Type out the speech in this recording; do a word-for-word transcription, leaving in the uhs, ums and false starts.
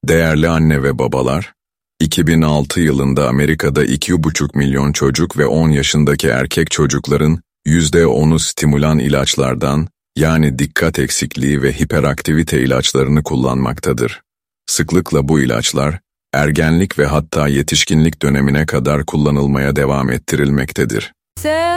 Değerli anne ve babalar, iki bin altı yılında Amerika'da iki buçuk milyon çocuk ve on yaşındaki erkek çocukların yüzde onu stimulan ilaçlardan, yani dikkat eksikliği ve hiperaktivite ilaçlarını kullanmaktadır. Sıklıkla bu ilaçlar, ergenlik ve hatta yetişkinlik dönemine kadar kullanılmaya devam ettirilmektedir.